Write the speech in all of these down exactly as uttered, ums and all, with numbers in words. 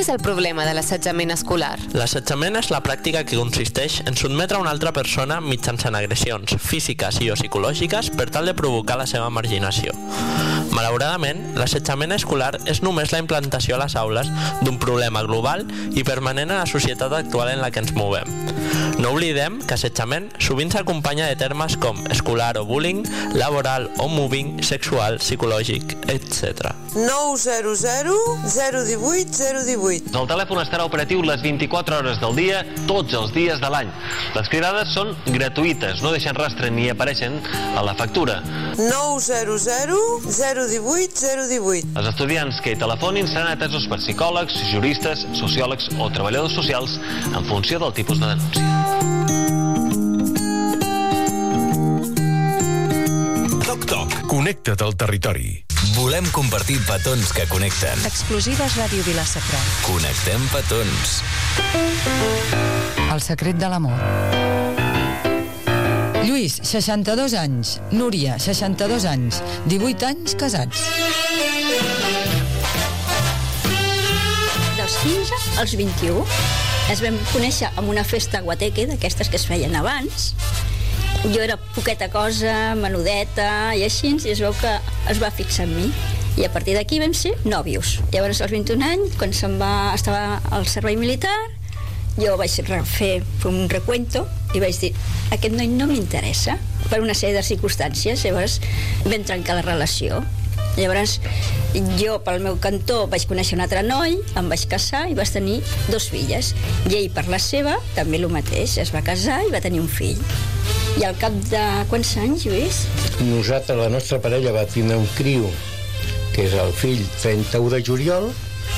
és el problema de l'assetjament escolar? L'assetjament és la pràctica que consisteix en sotmetre a una altra persona mitjançant agressions físiques i o psicològiques per tal de provocar la seva marginació. Malauradament, l'assetjament escolar és només la implantació a les aules d'un problema global i permanent en la societat actual en la que ens movem. No oblidem que assetjament sovint s'acompanya de termes com escolar o bullying, laboral o moving, sexual, psicològic, etcètera. nou zero zero zero un vuit zero un vuit. El telèfon estarà operatiu les vint-i-quatre hores del dia, tots els dies de l'any. Les cridades són gratuïtes, no deixen rastre ni apareixen a la factura. nou zero zero zero un vuit zero un vuit. Els estudiants que hi telefonin seran atesos per psicòlegs, juristes, sociòlegs o treballadors socials en funció del tipus de denúncia. Toc Toc, connecta't al territori. Volem compartir petons que connecten. Exclusives Ràdio Vila-sacra. Connectem petons. El secret de l'amor. Lluís, seixanta-dos anys. Núria, seixanta-dos anys. divuit anys casats. Dels quinze als vint-i-u es vam conèixer en una festa guateque, d'aquestes que es feien abans. Jo era poqueta cosa, menudeta i així, i es veu que es va fixar en mi. I a partir d'aquí vam ser nòvios. Llavors, als vint-i-un anys, quan se'n va, estava al servei militar, jo vaig fer un recuento i vaig dir, aquest noi no m'interessa, per una sèrie de circumstàncies. Llavors vam trencar la relació. Llavors jo pel meu cantó vaig conèixer un altre noi, em vaig casar i vaig tenir dos filles. I ell per la seva també el mateix, es va casar i va tenir un fill. I al cap de quants anys, Lluís? Nosaltres, la nostra parella, va tindre un criu, que és el fill trenta-u de juliol,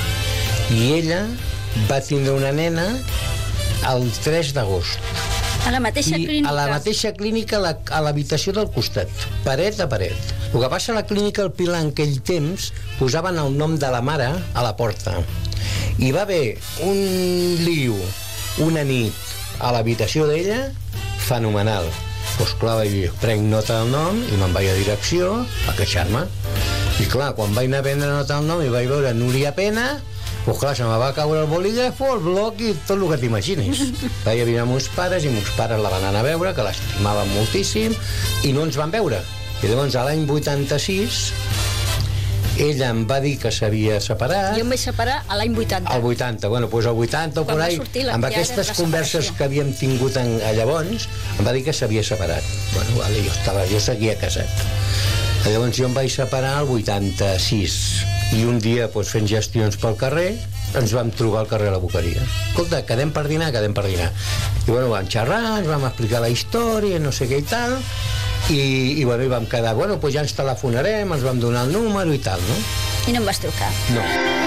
i ella va tindre una nena el tres d'agost. A la mateixa I clínica? A la mateixa clínica, a la- a l'habitació del costat, paret a paret. El que passa a la clínica El Pilar en aquell temps posaven el nom de la mare a la porta. Hi va haver un liu una nit a l'habitació d'ella fenomenal. Doncs clar, vaig prenc nota del nom i me'n vaig a direcció a queixar-me. I clar, quan vaig anar a prendre nota del nom i vaig veure Núria Pena, doncs clar, se me va caure el bolígrafo, el bloc i tot el que t'imagines. Vaig a venir amb meus pares i meus pares la van anar a veure, que l'estimaven moltíssim, i no ens van veure. I llavors, a l'any vuitanta-sis, ella em va dir que s'havia separat. Jo em vaig separar a l'any vuitanta. Al vuitanta, bueno, doncs al vuitanta o Quan por va ahí, sortir la amb diada aquestes de la converses separació. que havíem tingut en, a llavors, em va dir que s'havia separat. Bueno, vale, jo, estava, jo seguia casat. Llavors jo em vaig separar al vuitanta-sis i un dia, doncs, fent gestions pel carrer, ens vam trobar al carrer de la Boqueria. Escolta, quedem per dinar, quedem per dinar. I bueno, vam xerrar, ens vam explicar la història, no sé què i tal, i, i bueno, i vam quedar, bueno, doncs ja ens telefonarem, ens vam donar el número i tal, no? I no em vas trucar? No.